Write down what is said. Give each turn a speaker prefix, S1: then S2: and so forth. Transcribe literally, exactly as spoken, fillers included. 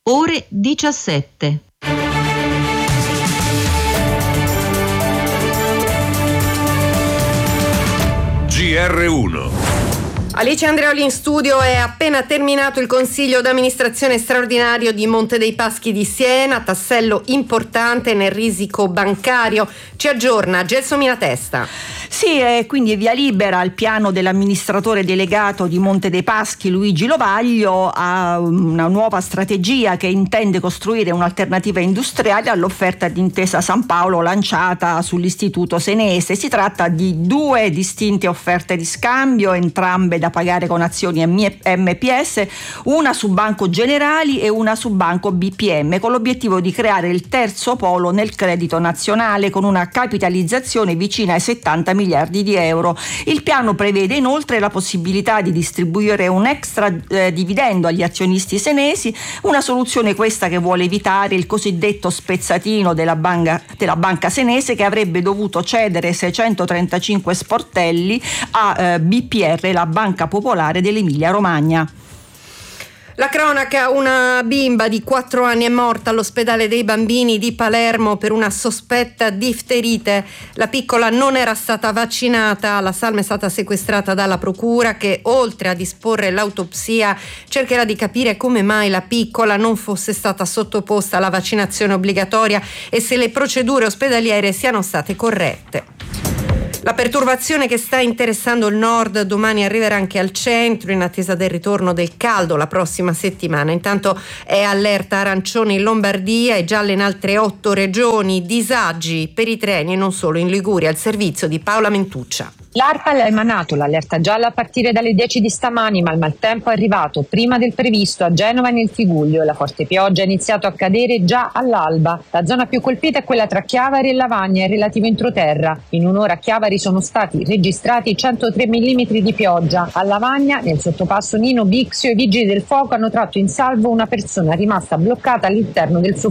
S1: ore diciassette.
S2: G R uno.
S3: Alice Andreoli in studio. È appena terminato il consiglio d'amministrazione straordinario di Monte dei Paschi di Siena, tassello importante nel risico bancario. Ci aggiorna Gelsomina Testa.
S4: Sì, e quindi via libera al piano dell'amministratore delegato di Monte dei Paschi Luigi Lovaglio a una nuova strategia che intende costruire un'alternativa industriale all'offerta di Intesa San Paolo lanciata sull'istituto senese. Si tratta di due distinte offerte di scambio, entrambe da pagare con azioni M P S, una su Banco Generali e una su Banco B P M, con l'obiettivo di creare il terzo polo nel credito nazionale con una capitalizzazione vicina ai settanta miliardi di euro. Il piano prevede inoltre la possibilità di distribuire un extra eh, dividendo agli azionisti senesi, una soluzione questa che vuole evitare il cosiddetto spezzatino della banca, della banca senese, che avrebbe dovuto cedere seicentotrentacinque sportelli a eh, B P R, la Banca Popolare dell'Emilia Romagna.
S3: La cronaca: una bimba di quattro anni è morta all'ospedale dei bambini di Palermo per una sospetta difterite. La piccola non era stata vaccinata. La salma è stata sequestrata dalla procura, che oltre a disporre l'autopsia cercherà di capire come mai la piccola non fosse stata sottoposta alla vaccinazione obbligatoria e se le procedure ospedaliere siano state corrette. La perturbazione che sta interessando il nord domani arriverà anche al centro, in attesa del ritorno del caldo la prossima settimana. Intanto è allerta arancione in Lombardia e gialla in altre otto regioni. Disagi per i treni e non solo in Liguria. Il servizio di Paola Mentuccia.
S5: L'ARPAL ha emanato l'allerta gialla a partire dalle dieci di stamani, ma il maltempo è arrivato prima del previsto a Genova e nel Tigullio. La forte pioggia ha iniziato a cadere già all'alba. La zona più colpita è quella tra Chiavari e Lavagna e relativo entroterra. In un'ora a Chiavari sono stati registrati centotré millimetri di pioggia. A Lavagna, nel sottopasso Nino Bixio, i vigili del fuoco hanno tratto in salvo una persona rimasta bloccata all'interno del suo